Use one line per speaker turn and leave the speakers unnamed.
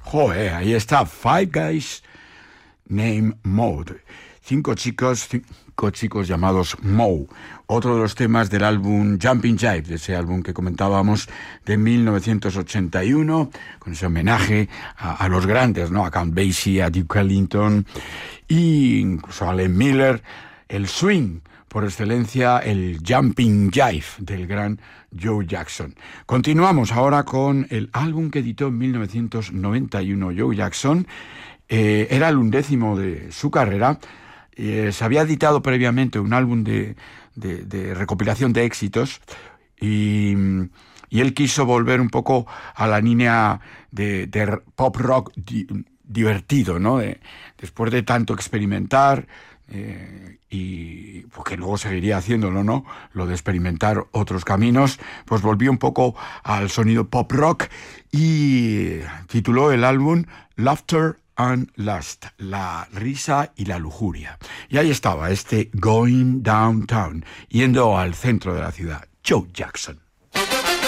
Joder, ahí está, Five Guys Named Moe. Cinco chicos llamados Moe. Otro de los temas del álbum Jumping Jive, de ese álbum que comentábamos de 1981, con ese homenaje a los grandes, ¿no? A Count Basie, a Duke Ellington e incluso a Len Miller. El swing, por excelencia, el Jumping Jive del gran Joe Jackson. Continuamos ahora con el álbum que editó en 1991 Joe Jackson. Era el 11º de su carrera. Se había editado previamente un álbum de recopilación de éxitos y él quiso volver un poco a la línea de pop rock divertido, ¿no? Después de tanto experimentar, y porque luego seguiría haciéndolo, ¿no? Lo de experimentar otros caminos, pues volvió un poco al sonido pop rock y tituló el álbum Laughter and Lust, la risa y la lujuria. Y ahí estaba este Going Downtown, yendo al centro de la ciudad, Joe Jackson.